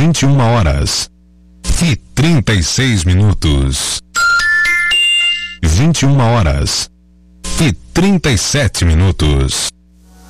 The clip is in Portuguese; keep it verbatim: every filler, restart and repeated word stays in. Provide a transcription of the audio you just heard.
vinte e uma horas e trinta e seis minutos. vinte e uma horas e trinta e sete minutos.